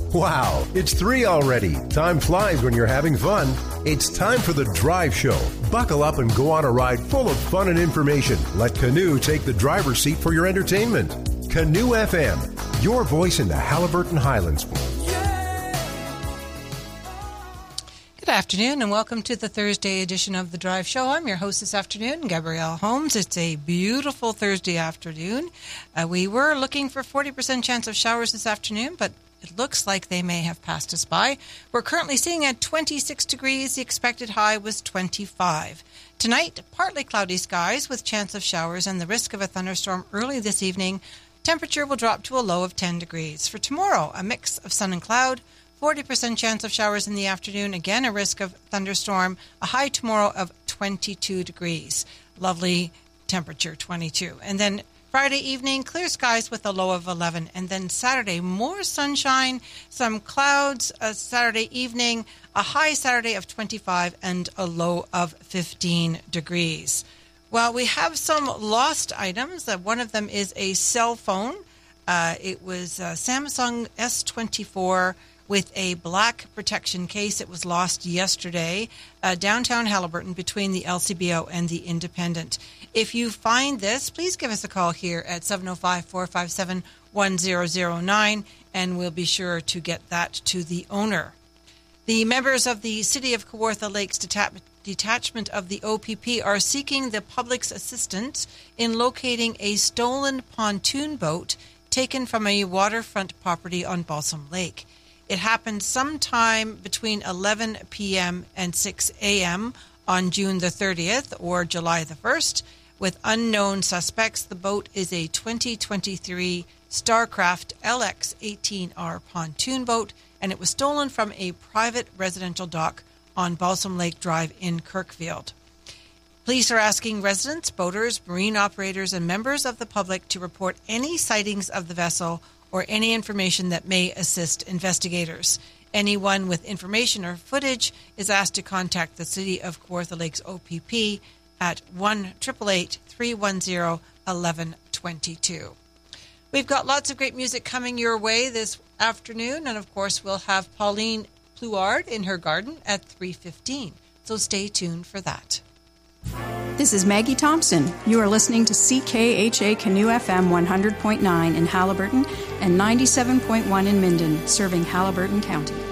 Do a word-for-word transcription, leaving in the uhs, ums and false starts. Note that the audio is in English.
Wow, it's three already. Time flies when you're having fun. It's time for the Drive Show. Buckle up and go on a ride full of fun and information. Let Canoe take the driver's seat for your entertainment. Canoe F M, your voice in the Haliburton Highlands. Good afternoon and welcome to the Thursday edition of the Drive Show. I'm your host this afternoon, Gabrielle Holmes. It's a beautiful Thursday afternoon. Uh, we were looking for forty percent chance of showers this afternoon, but it looks like they may have passed us by. We're currently seeing at twenty-six degrees. The expected high was twenty-five. Tonight, partly cloudy skies with chance of showers and the risk of a thunderstorm early this evening. Temperature will drop to a low of ten degrees. For tomorrow, a mix of sun and cloud. forty percent chance of showers in the afternoon. Again, a risk of thunderstorm. A high tomorrow of twenty-two degrees. Lovely temperature, twenty-two. And then Friday evening, clear skies with a low of eleven. And then Saturday, more sunshine, some clouds. Uh, Saturday evening, a high Saturday of twenty-five and a low of fifteen degrees. Well, we have some lost items. Uh, one of them is a cell phone. Uh, it was a Samsung S twenty-four with a black protection case. It was lost yesterday, uh, downtown Haliburton between the L C B O and the Independent. If you find this, please give us a call here at seven oh five, four five seven, one oh oh nine, and we'll be sure to get that to the owner. The members of the City of Kawartha Lakes Deta- Detachment of the O P P are seeking the public's assistance in locating a stolen pontoon boat taken from a waterfront property on Balsam Lake. It happened sometime between eleven p.m. and six a.m. on June the thirtieth or July the first. With unknown suspects, the boat is a twenty twenty-three Starcraft L X eighteen R pontoon boat, and it was stolen from a private residential dock on Balsam Lake Drive in Kirkfield. Police are asking residents, boaters, marine operators, and members of the public to report any sightings of the vessel or any information that may assist investigators. Anyone with information or footage is asked to contact the City of Kawartha Lakes O P P at one eight eight eight, three one zero, one one two two. We've got lots of great music coming your way this afternoon, and of course we'll have Pauline Pluard in her garden at three fifteen. So stay tuned for that. This is Maggie Thompson. You are listening to C K H A Canoe F M one hundred point nine in Haliburton and ninety-seven point one in Minden, serving Haliburton County.